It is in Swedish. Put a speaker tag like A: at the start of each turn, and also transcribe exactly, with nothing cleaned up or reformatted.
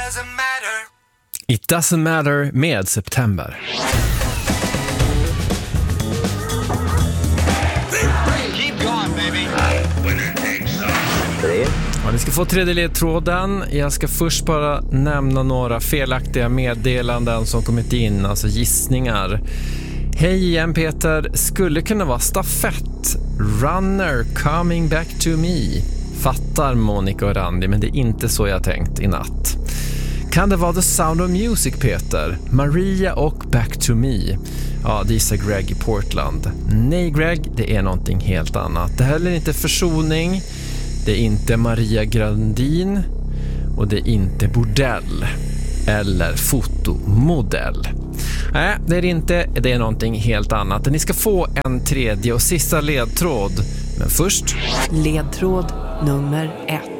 A: doesn't matter.
B: It doesn't matter med September.
A: Keep going, baby.
B: Ja, ni ska få tredje ledtråden. Jag ska först bara nämna några felaktiga meddelanden som kommit in, alltså gissningar. Hej igen Peter, skulle kunna vara stafett. Runner coming back to me. Fattar Monica och Randy, men det är inte så jag tänkt i natt. Kan det vara The Sound of Music, Peter? Maria och Back to Me. Ja, det är Greg i Portland. Nej Greg, det är någonting helt annat. Det här är inte försoning. Det är inte Maria Grandin. Och det är inte bordell. Eller fotomodell. Nej, det är inte. Det är någonting helt annat. Ni ska få en tredje och sista ledtråd. Men först...
C: Ledtråd nummer ett.